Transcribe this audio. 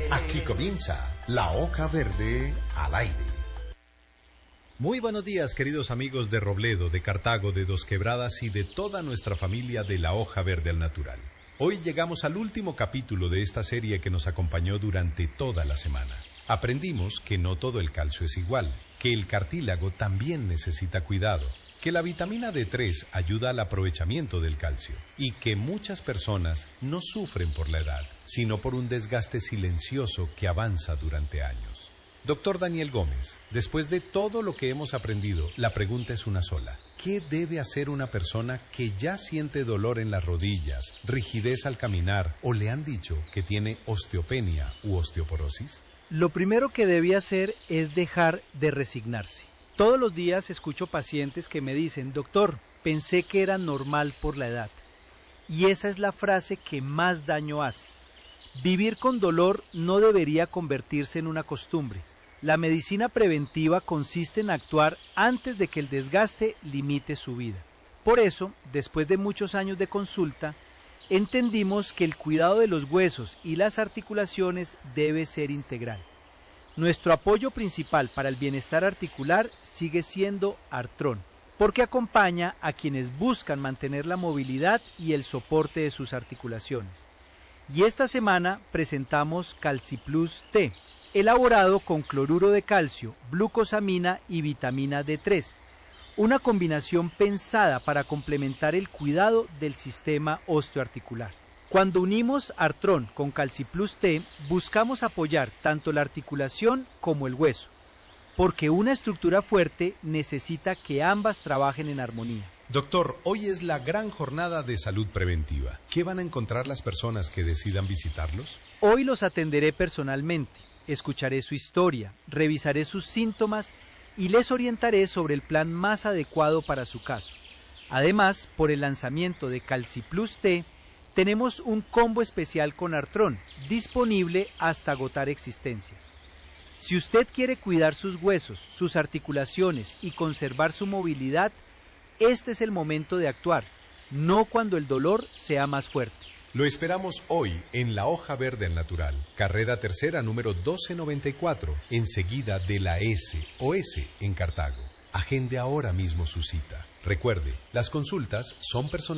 Aquí comienza La Hoja Verde al aire. Muy buenos días, queridos amigos de Robledo, de Cartago, de Dos Quebradas y de toda nuestra familia de La Hoja Verde al Natural. Hoy llegamos al último capítulo de esta serie que nos acompañó durante toda la semana. Aprendimos que no todo el calcio es igual, que el cartílago también necesita cuidado, que la vitamina D3 ayuda al aprovechamiento del calcio y que muchas personas no sufren por la edad, sino por un desgaste silencioso que avanza durante años. Doctor Daniel Gómez, después de todo lo que hemos aprendido, la pregunta es una sola. ¿Qué debe hacer una persona que ya siente dolor en las rodillas, rigidez al caminar o le han dicho que tiene osteopenia u osteoporosis? Lo primero que debe hacer es dejar de resignarse. Todos los días escucho pacientes que me dicen, doctor, pensé que era normal por la edad. Y esa es la frase que más daño hace. Vivir con dolor no debería convertirse en una costumbre. La medicina preventiva consiste en actuar antes de que el desgaste limite su vida. Por eso, después de muchos años de consulta, entendimos que el cuidado de los huesos y las articulaciones debe ser integral. Nuestro apoyo principal para el bienestar articular sigue siendo Artrón, porque acompaña a quienes buscan mantener la movilidad y el soporte de sus articulaciones. Y esta semana presentamos CalciPlus T, elaborado con cloruro de calcio, glucosamina y vitamina D3, una combinación pensada para complementar el cuidado del sistema osteoarticular. Cuando unimos Artrón con CalciPlus T, buscamos apoyar tanto la articulación como el hueso, porque una estructura fuerte necesita que ambas trabajen en armonía. Doctor, hoy es la gran jornada de salud preventiva. ¿Qué van a encontrar las personas que decidan visitarlos? Hoy los atenderé personalmente, escucharé su historia, revisaré sus síntomas y les orientaré sobre el plan más adecuado para su caso. Además, por el lanzamiento de CalciPlus T, tenemos un combo especial con Artrón, disponible hasta agotar existencias. Si usted quiere cuidar sus huesos, sus articulaciones y conservar su movilidad, este es el momento de actuar, no cuando el dolor sea más fuerte. Lo esperamos hoy en La Hoja Verde al Natural, carrera tercera número 1294, enseguida de la SOS en Cartago. Agende ahora mismo su cita. Recuerde, las consultas son personales.